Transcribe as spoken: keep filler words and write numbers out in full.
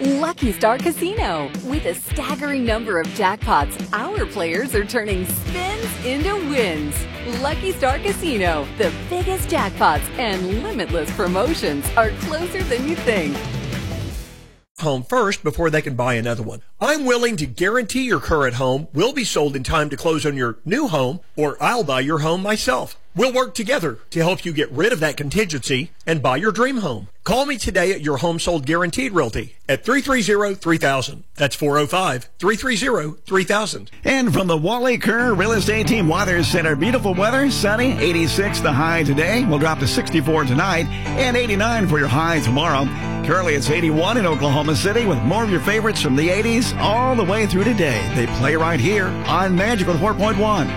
Lucky Star Casino. With a staggering number of jackpots, our players are turning spins into wins. Lucky Star Casino, the biggest jackpots and limitless promotions are closer than you think. Home first before they can buy another one. I'm willing to guarantee your current home will be sold in time to close on your new home, or I'll buy your home myself. We'll work together to help you get rid of that contingency and buy your dream home. Call me today at your Home Sold Guaranteed Realty at three three zero, three thousand. That's four oh five, three three zero, three thousand. And from the Wally Kerr Real Estate Team Weather Center, beautiful weather, sunny, eighty-six the high today. We'll drop to sixty-four tonight and eighty-nine for your high tomorrow. Currently it's eighty-one in Oklahoma City with more of your favorites from the eighties all the way through today. They play right here on Magic with four point one.